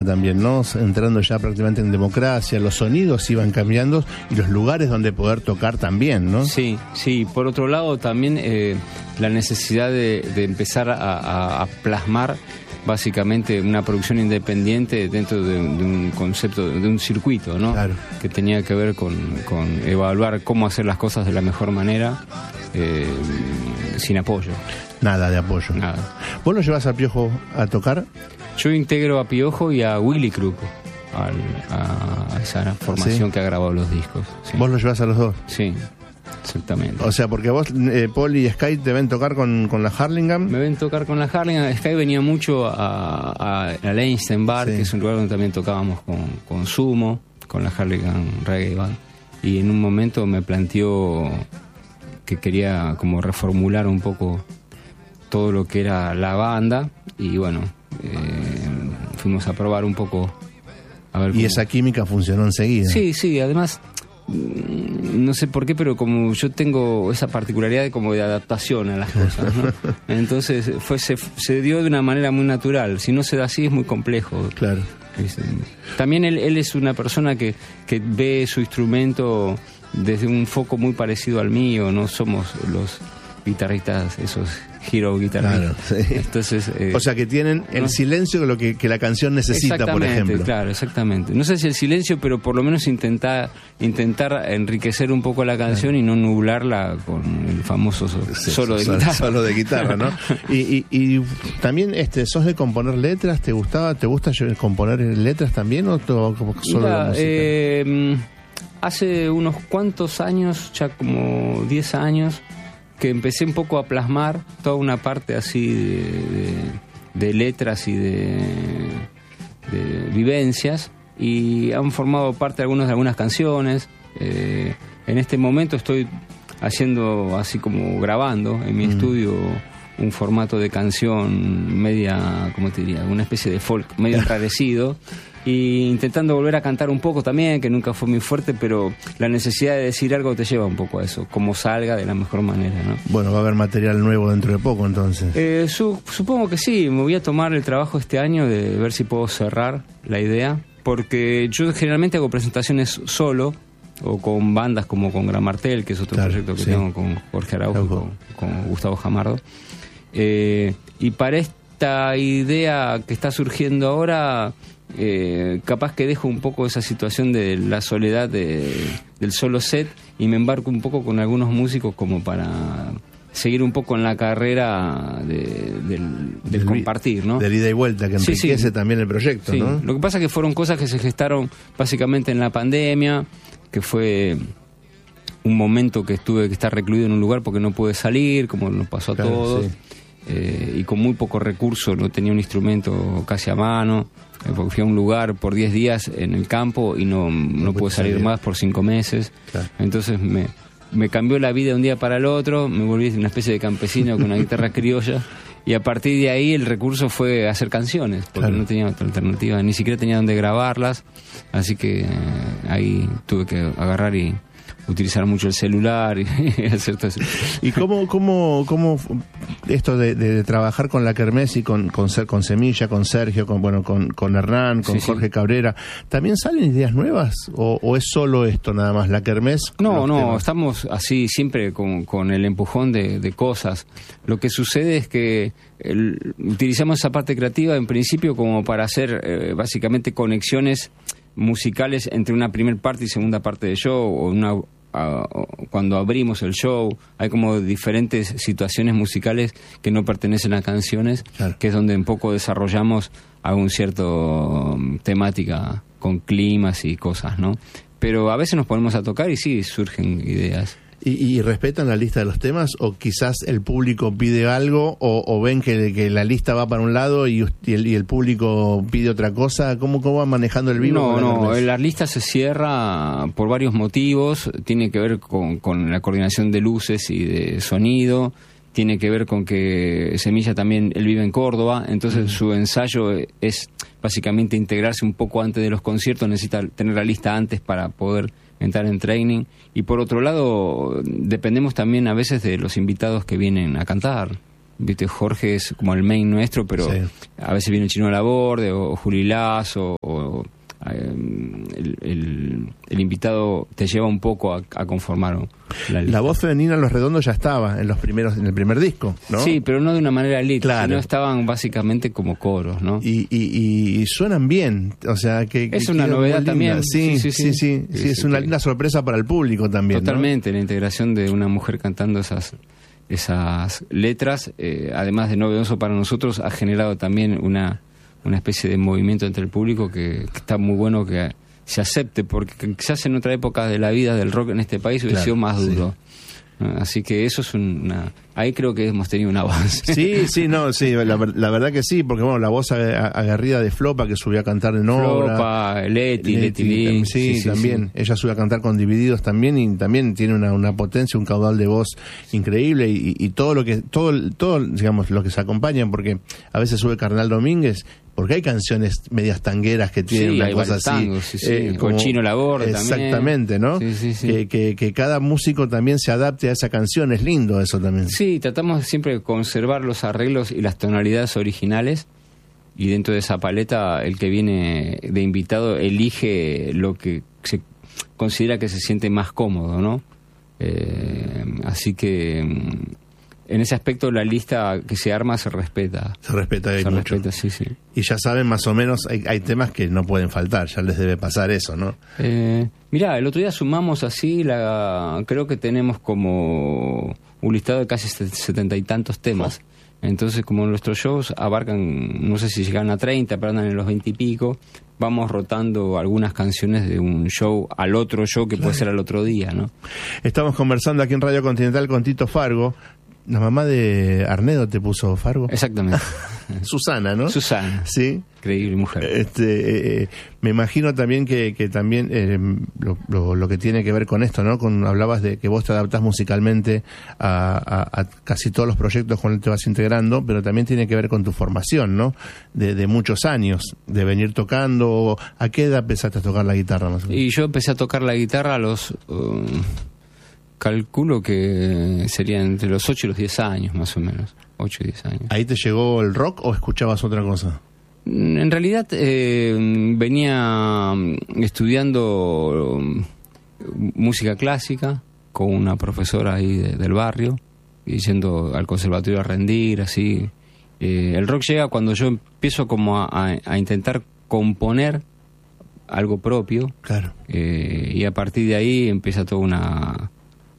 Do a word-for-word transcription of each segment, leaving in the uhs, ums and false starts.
también, ¿no? Entrando ya prácticamente en democracia, los sonidos iban cambiando y los lugares donde poder tocar también, ¿no? Sí, sí. Por otro lado, también eh, la necesidad de, de empezar a, a, a plasmar básicamente una producción independiente dentro de, de un concepto, de un circuito, ¿no? Claro. Que tenía que ver con, con evaluar cómo hacer las cosas de la mejor manera, eh, sin apoyo. Nada de apoyo. Nada. ¿Vos lo llevas a Piojo a tocar? Yo integro a Piojo y a Willy Crook, al, a, a esa formación, ¿sí?, que ha grabado los discos. Sí. ¿Vos lo llevas a los dos? Sí, exactamente. O sea, porque vos, eh, Paul y Sky te ven tocar con, con la Harlingham. Me ven tocar con la Harlingham. Sky venía mucho a, a, a la Einstein Bar, sí, que es un lugar donde también tocábamos con, con Sumo, con la Harlingham Reggae Band. Y en un momento me planteó que quería como reformular un poco todo lo que era la banda. Y bueno, eh, fuimos a probar un poco. A ver y cómo... esa química funcionó enseguida. Sí, sí, además... no sé por qué, pero como yo tengo esa particularidad de como de adaptación a las cosas, ¿no? Entonces fue se, se dio de una manera muy natural. Si no se da así es muy complejo. Claro. También él, él es una persona que, que ve su instrumento desde un foco muy parecido al mío. No somos los guitarristas, esos hero guitarristas. Claro, sí. Entonces, eh, o sea que tienen el ¿no? silencio que lo que, que la canción necesita, por ejemplo. Claro, exactamente. No sé si el silencio, pero por lo menos intentar intentar enriquecer un poco la canción, claro, y no nublarla con el famoso so, sí, solo de solo, guitarra. Solo de guitarra, ¿no? y, y, y también, este, ¿sos de componer letras? ¿Te gustaba, te gusta componer letras también o todo, solo Mira, la música? Eh, hace unos cuantos años, ya como diez años, que empecé un poco a plasmar toda una parte así de, de, de letras y de, de vivencias, y han formado parte algunas de algunas canciones. Eh, en este momento estoy haciendo así como grabando en mi mm. estudio un formato de canción media, ¿cómo te diría? Una especie de folk medio enrarecido. Y intentando volver a cantar un poco también, que nunca fue muy fuerte, pero la necesidad de decir algo te lleva un poco a eso, como salga de la mejor manera, ¿no? Bueno, va a haber material nuevo dentro de poco, entonces. Eh, su, supongo que sí, me voy a tomar el trabajo este año de ver si puedo cerrar la idea, porque yo generalmente hago presentaciones solo, o con bandas como con Gran Martel, que es otro claro, proyecto que sí. tengo con Jorge Araujo, con, con Gustavo Jamardo. Eh, y para esta idea que está surgiendo ahora... Eh, capaz que dejo un poco esa situación de la soledad de, del solo set y me embarco un poco con algunos músicos como para seguir un poco en la carrera de, del, del compartir, ¿no? Del ida y vuelta, que enriquece sí, sí. también el proyecto, sí. ¿no? Lo que pasa es que fueron cosas que se gestaron básicamente en la pandemia, que fue un momento que tuve que estar recluido en un lugar porque no pude salir, como nos pasó a claro, todos, sí. eh, y con muy poco recurso, no tenía un instrumento casi a mano. Porque fui a un lugar por diez días en el campo y no, no, no pude salir, salir más por cinco meses. Claro. Entonces me, me cambió la vida de un día para el otro, me volví una especie de campesino con una guitarra criolla, y a partir de ahí el recurso fue hacer canciones, porque claro. no tenía otra alternativa, ni siquiera tenía dónde grabarlas, así que eh, ahí tuve que agarrar y utilizar mucho el celular y, y hacer todo eso. ¿Y cómo, cómo, cómo esto de, de, de trabajar con la Kermés y con, con, con Semilla, con Sergio, con bueno con, con Hernán, con sí, Jorge sí. Cabrera, ¿también salen ideas nuevas? ¿O, o es solo esto nada más, la Kermés? No, no, temas? Estamos así siempre con, con el empujón de, de cosas. Lo que sucede es que el, utilizamos esa parte creativa en principio como para hacer eh, básicamente conexiones musicales entre una primer parte y segunda parte del show, o una cuando abrimos el show, hay como diferentes situaciones musicales que no pertenecen a canciones, claro. que es donde un poco desarrollamos algún cierto um, temática con climas y cosas, ¿no? Pero a veces nos ponemos a tocar y sí, surgen ideas. ¿Y, y respetan la lista de los temas o quizás el público pide algo o, o ven que, que la lista va para un lado y, y, el, y el público pide otra cosa? ¿Cómo, cómo van manejando el vivo? No, no, la, la lista se cierra por varios motivos. Tiene que ver con, con la coordinación de luces y de sonido. Tiene que ver con que Semilla también, él vive en Córdoba, entonces uh-huh. su ensayo es básicamente integrarse un poco antes de los conciertos, necesita tener la lista antes para poder entrar en training. Y por otro lado, dependemos también a veces de los invitados que vienen a cantar. Viste, Jorge es como el main nuestro, pero sí. A veces viene el Chino Laborde o, o Juli Lazo o, o el, el, el invitado te lleva un poco a, a conformar la, la voz femenina en Los Redondos ya estaba en los primeros en el primer disco, ¿no? Sí, pero no de una manera lead, claro. Sino estaban básicamente como coros, ¿no? Y, y, y suenan bien, o sea que es que una novedad también. Sí, sí, sí, sí, sí, sí, sí, sí es una linda sorpresa para el público también. Totalmente, ¿no? La integración de una mujer cantando esas esas letras, eh, además de novedoso para nosotros, ha generado también una una especie de movimiento entre el público que, que está muy bueno que se acepte, porque quizás en otra época de la vida del rock en este país hubiera claro, sido más duro. Sí. Así que eso es una... Ahí creo que hemos tenido un avance. Sí, sí, no, sí, la, la verdad que sí, porque bueno, la voz aguerrida de Flopa, que subió a cantar en obra. Flopa, Leti, Leti, Leti sí, sí, también. Sí. Ella subió a cantar con Divididos también, y también tiene una, una potencia, un caudal de voz increíble, y, y todo lo que, todo, todo, digamos, lo que se acompañan, porque a veces sube Carnal Domínguez, porque hay canciones medias tangueras que tienen sí, una cosa así. Tangos, sí, sí. Eh, como, Chino Laborde exactamente, también. ¿no? Sí, sí, sí. Que, que, que cada músico también se adapte a esa canción, es lindo eso también. Sí, tratamos siempre de conservar los arreglos y las tonalidades originales, y dentro de esa paleta el que viene de invitado elige lo que se considera que se siente más cómodo, ¿no? Eh, así que... en ese aspecto la lista que se arma se respeta. Se respeta, hay se mucho. Respeta, sí, sí. Y ya saben más o menos, hay, hay temas que no pueden faltar, ya les debe pasar eso, ¿no? Eh, mirá, el otro día sumamos así, la creo que tenemos como un listado de casi setenta y tantos temas. Oh. Entonces, como nuestros shows abarcan, no sé si llegan a treinta, pero andan en los veinte y pico, vamos rotando algunas canciones de un show al otro show que claro. Puede ser al otro día, ¿no? Estamos conversando aquí en Radio Continental con Tito Fargo. La mamá de Arnedo te puso Fargo. Exactamente. Susana, ¿no? Susana. Sí. Increíble mujer. Este, eh, me imagino también que, que también eh, lo, lo, lo que tiene que ver con esto, ¿no? Con, hablabas de que vos te adaptás musicalmente a, a, a casi todos los proyectos con los que te vas integrando, pero también tiene que ver con tu formación, ¿no? De, de muchos años, de venir tocando. ¿A qué edad empezaste a tocar la guitarra más o menos? Y yo empecé a tocar la guitarra a los... Um... calculo que serían entre los ocho y los diez años, más o menos. ocho y diez años. ¿Ahí te llegó el rock o escuchabas otra cosa? En realidad eh, venía estudiando música clásica con una profesora ahí de, del barrio, y yendo al conservatorio a rendir, así. Eh, el rock llega cuando yo empiezo como a, a, a intentar componer algo propio. Claro. Eh, y a partir de ahí empieza toda una...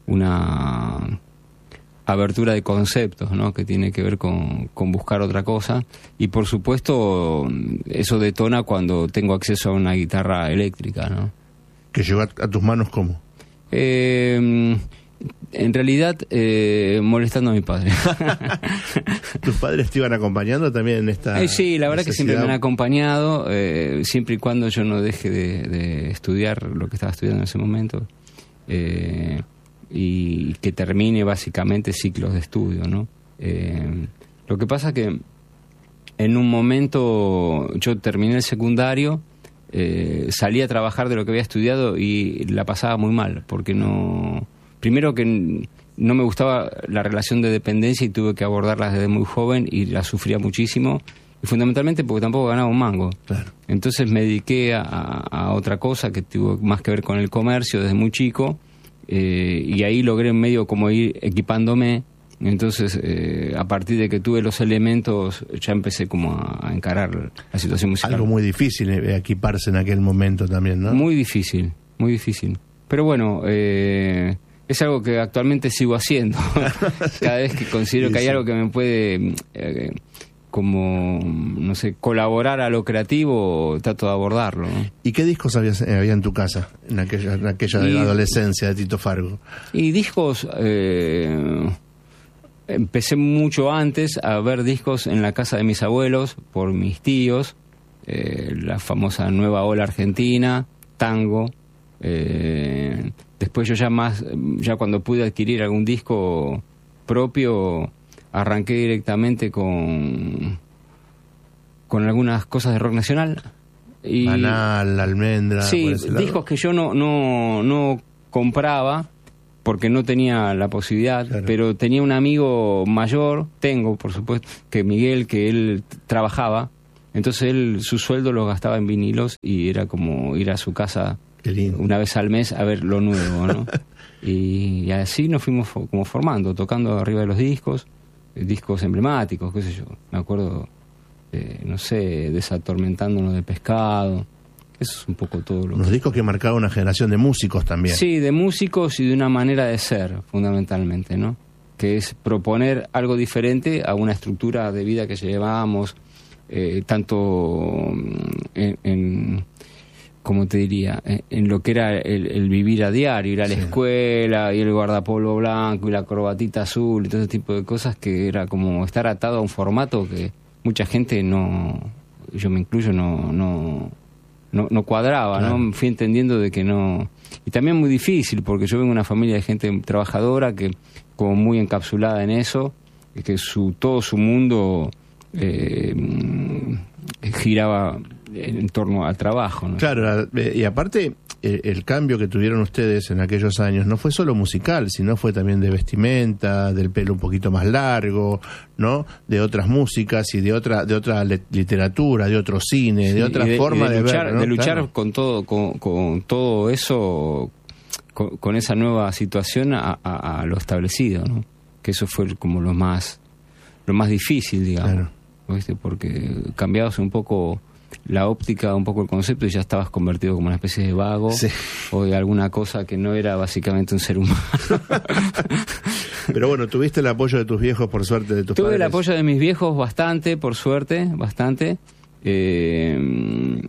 una abertura de conceptos, ¿no? Que tiene que ver con, con buscar otra cosa, y por supuesto eso detona cuando tengo acceso a una guitarra eléctrica, ¿no? ¿Que llegó a, a tus manos cómo? Eh, en realidad eh, molestando a mi padre. ¿Tus padres te iban acompañando también en esta eh, sí, la verdad necesidad? Que siempre me han acompañado, eh, siempre y cuando yo no deje de, de estudiar lo que estaba estudiando en ese momento. Eh, y que termine básicamente ciclos de estudio, ¿no? Eh, lo que pasa que en un momento yo terminé el secundario, eh, salí a trabajar de lo que había estudiado y la pasaba muy mal, porque no... Primero que no me gustaba la relación de dependencia y tuve que abordarla desde muy joven y la sufría muchísimo, y fundamentalmente porque tampoco ganaba un mango. Claro. Entonces me dediqué a, a otra cosa que tuvo más que ver con el comercio desde muy chico. Eh, y ahí logré en medio como ir equipándome. Entonces eh, a partir de que tuve los elementos ya empecé como a, a encarar la situación musical. Algo muy difícil eh, equiparse en aquel momento también, ¿no? Muy difícil, muy difícil. Pero bueno, eh, es algo que actualmente sigo haciendo. Cada vez que considero sí, que hay sí. algo que me puede eh, como, no sé, colaborar a lo creativo, trato de abordarlo, ¿no? ¿Y qué discos había, había en tu casa en aquella, en aquella y, adolescencia de Tito Fargo? Y discos, eh, empecé mucho antes a ver discos en la casa de mis abuelos, por mis tíos, eh, la famosa Nueva Ola Argentina, tango. Eh, después yo ya más, ya cuando pude adquirir algún disco propio, arranqué directamente con con algunas cosas de rock nacional. Y, Banal, Almendra. Sí, discos que yo no, no, no compraba, porque no tenía la posibilidad, claro. Pero tenía un amigo mayor, tengo por supuesto, que Miguel, que él trabajaba, entonces él su sueldo lo gastaba en vinilos y era como ir a su casa una vez al mes a ver lo nuevo, ¿no? y, y así nos fuimos como formando, tocando arriba de los discos, discos emblemáticos, qué sé yo, me acuerdo, eh, no sé, Desatormentándonos de Pescado. Eso es un poco todo lo Los que... discos que marcaron una generación de músicos también. Sí, de músicos y de una manera de ser, fundamentalmente, ¿no? Que es proponer algo diferente a una estructura de vida que llevábamos, eh, tanto en, en, ¿cómo te diría? En, en lo que era el, el vivir a diario, ir a la sí. escuela, y el guardapolvo blanco, y la corbatita azul, y todo ese tipo de cosas, que era como estar atado a un formato que mucha gente no, yo me incluyo, no... no No, no cuadraba, claro. ¿no? Fui entendiendo de que no... Y también muy difícil, porque yo vengo de una familia de gente trabajadora que como muy encapsulada en eso, que su todo su mundo eh, giraba en torno al trabajo, ¿no? Claro, y aparte el, el cambio que tuvieron ustedes en aquellos años no fue solo musical, sino fue también de vestimenta, del pelo un poquito más largo, ¿no? De otras músicas y de otra de otra literatura, de otro cine, sí, de otra de, forma de, de luchar, ver, ¿no? De luchar claro. con todo con, con todo eso, con, con esa nueva situación a, a, a lo establecido, ¿no? Que eso fue como lo más lo más difícil, digamos, claro. ¿Viste? Porque cambiabas un poco la óptica, un poco el concepto, y ya estabas convertido como una especie de vago, sí. O de alguna cosa que no era básicamente un ser humano. Pero bueno, ¿tuviste el apoyo de tus viejos, por suerte, de tus Tuve padres? el apoyo de mis viejos bastante, por suerte, bastante. Eh,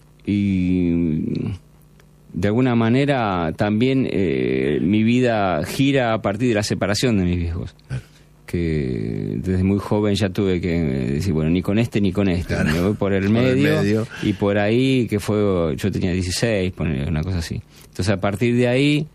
y de alguna manera también eh, mi vida gira a partir de la separación de mis viejos. Que desde muy joven ya tuve que decir, bueno, ni con este ni con este, claro. Me voy por el, por medio, el medio, y por ahí, que fue, yo tenía dieciséis, poner una cosa así. Entonces a partir de ahí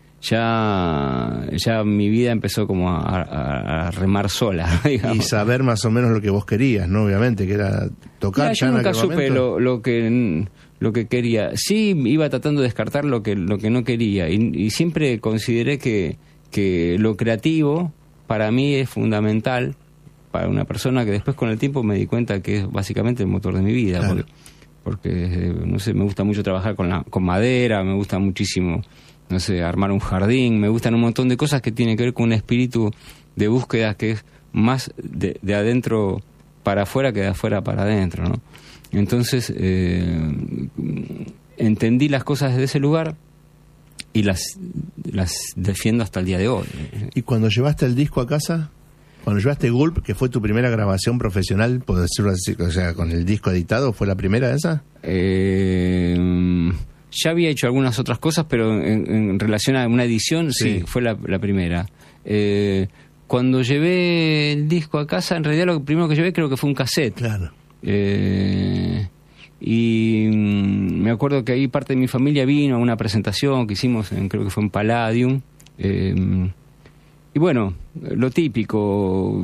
ya ya mi vida empezó como a, a, a remar sola, digamos. Y saber más o menos lo que vos querías, ¿no? Obviamente, que era tocar. Mira, yo nunca supe lo, lo que lo que quería. Sí iba tratando de descartar lo que lo que no quería, y, y siempre consideré que que lo creativo para mí es fundamental para una persona, que después con el tiempo me di cuenta que es básicamente el motor de mi vida, claro. porque, porque no sé, me gusta mucho trabajar con la con madera, me gusta muchísimo, no sé, armar un jardín, me gustan un montón de cosas que tienen que ver con un espíritu de búsqueda que es más de, de adentro para afuera que de afuera para adentro, ¿no? Entonces eh, entendí las cosas desde ese lugar y las las defiendo hasta el día de hoy. ¿Y cuando llevaste el disco a casa? Cuando llevaste Gulp, que fue tu primera grabación profesional, por decirlo así, o sea, con el disco editado, ¿fue la primera esa? Eh, ya había hecho algunas otras cosas, pero en, en relación a una edición, sí, sí fue la, la primera. Eh, cuando llevé el disco a casa, en realidad lo primero que llevé creo que fue un cassette. Claro. Eh, y mmm, me acuerdo que ahí parte de mi familia vino a una presentación que hicimos, en, creo que fue en Palladium. Eh, y bueno, lo típico,